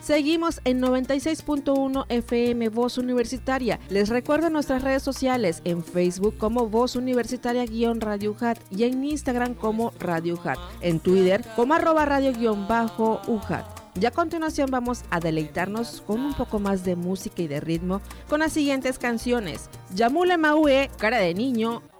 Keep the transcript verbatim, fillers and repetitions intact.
Seguimos en noventa y seis punto uno F M Voz Universitaria. Les recuerdo nuestras redes sociales en Facebook como Voz Universitaria-Radio U J A T y en Instagram como Radio U J A T, en Twitter como arroba radio-U J A T. Y a continuación vamos a deleitarnos con un poco más de música y de ritmo con las siguientes canciones: Yamule Maue, Cara de Niño,